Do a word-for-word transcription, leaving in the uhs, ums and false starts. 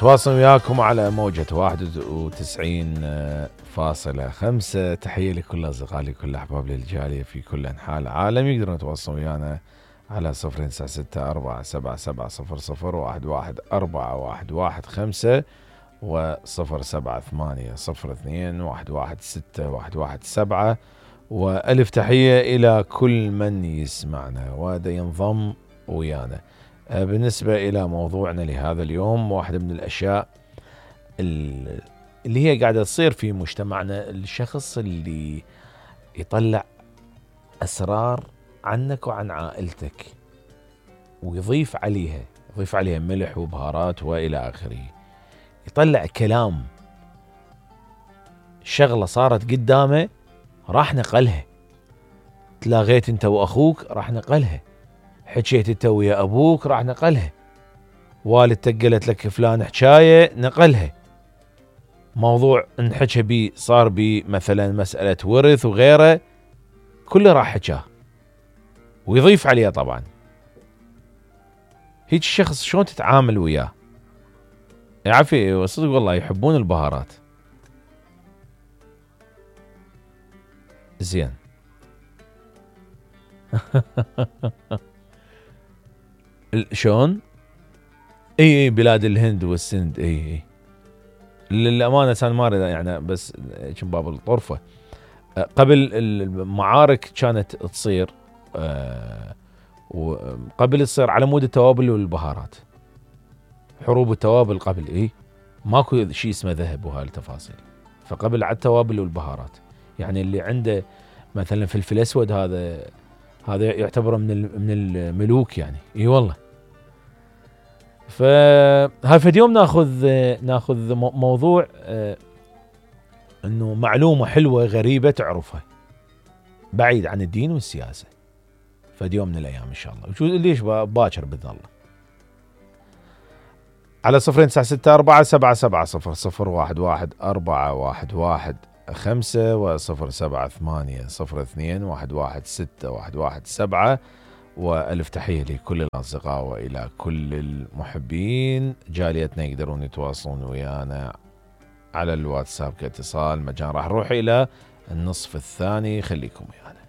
تواصل وياكم على موجة واحد وتسعين فاصلة خمسة. تحية لكل أصدقائي لكل أحباب للجالية في كل أنحاء العالم. يقدرون يتواصلون ويانا على صفر تسعة ستة أربعة سبعة سبعة صفر صفر واحد واحد أربعة واحد واحد خمسة وصفر سبعة ثمانية صفر اثنين واحد واحد ستة واحد واحد سبعة. وألف تحية إلى كل من يسمعنا وهذا ينضم ويانا. بالنسبة إلى موضوعنا لهذا اليوم، واحدة من الأشياء اللي هي قاعدة تصير في مجتمعنا، الشخص اللي يطلع أسرار عنك وعن عائلتك ويضيف عليها يضيف عليها ملح وبهارات وإلى آخره. يطلع كلام شغلة صارت قدامه راح نقلها، تلاغيت انت وأخوك راح نقلها، حكيت انت ويا أبوك راح نقلها، والدتك قالت لك فلان حكاية نقلها، موضوع انحكى بي صار بي مثلا مسألة ورث وغيره كله راح حكاه ويضيف عليها. طبعا هيك الشخص شلون تتعامل وياه؟ يعرفي صدق والله يحبون البهارات. زين شلون؟ اي اي بلاد الهند والسند. اي اي للأمانة كان ما اريد يعني بس كم باب الطرفة. قبل المعارك كانت تصير أه وقبل تصير على مود التوابل والبهارات، حروب التوابل قبل. اي ماكو شيء اسمه ذهب وهالتفاصيل، فقبل على التوابل والبهارات. يعني اللي عنده مثلا فلفل اسود هذا هذا يعتبر من من الملوك يعني. اي والله. فهاي في اليوم ناخذ ناخذ موضوع آه انه معلومه حلوه غريبه تعرفها بعيد عن الدين والسياسه. في يوم من الايام ان شاء الله. شو ليش باكر باذن الله. على صفر تسعة ستة أربعة سبعة سبعة صفر صفر واحد واحد أربعة واحد واحد خمسة وصفر سبعة ثمانية صفر اثنين واحد واحد ستة واحد واحد سبعة. وألف تحية لكل الأصدقاء وإلى كل المحبين. جاليتنا يقدرون يتواصلون ويانا على الواتساب كاتصال مجان. راح نروح إلى النصف الثاني، خليكم ويانا.